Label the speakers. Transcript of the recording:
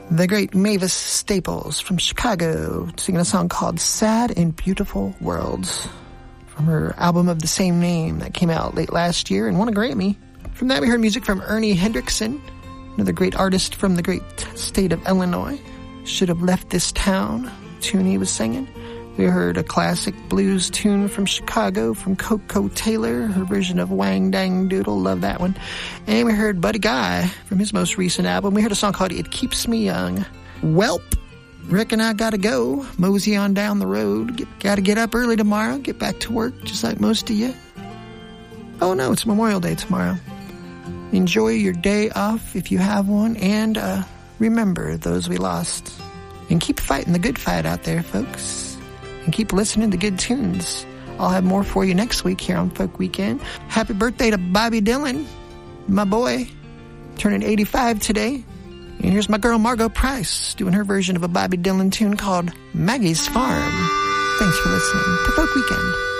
Speaker 1: the great Mavis Staples from Chicago, singing a song called Sad and Beautiful Worlds from her album of the same name that came out late last year and won a Grammy. From that, we heard music from Ernie Hendrickson, another great artist from the great state of Illinois. Should Have Left This Town, tune he was singing. We heard a classic blues tune from Chicago from Coco Taylor, her version of Wang Dang Doodle, love that one. And we heard Buddy Guy from his most recent album. We heard a song called It Keeps Me Young. Welp, reckon I gotta go, mosey on down the road. Gotta get up early tomorrow, get back to work just like most of you. Oh no, it's Memorial Day tomorrow. Enjoy your day off if you have one, and remember those we lost. And keep fighting the good fight out there, folks. And keep listening to good tunes. I'll have more for you next week here on Folk Weekend. Happy birthday to Bobby Dylan, my boy, turning 85 today. And here's my girl Margot Price doing her version of a Bobby Dylan tune called Maggie's Farm. Thanks for listening to Folk Weekend.